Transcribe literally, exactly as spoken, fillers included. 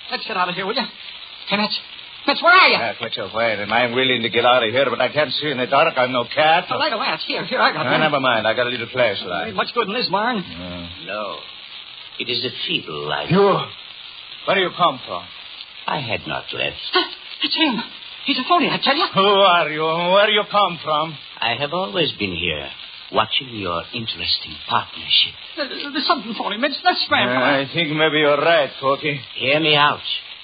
let's get out of here, will you? Hey, Mitch. Mitch, where are you? Yeah, quit your waiting. I'm willing to get out of here, but I can't see in the dark. I'm no cat. Oh, light a match. Here, here, I got Uh, one. never mind. I got a little flashlight. Ain't much good in this barn. Uh, No. It is a feeble light. you? Where do you come from? I had not left. It's him. He's a phony, I tell you. Who are you? Where do you come from? I have always been here, watching your interesting partnership. Uh, There's something phony, Mitch. That's Uh, Grandpa. I think maybe you're right, Corky. Hear me out.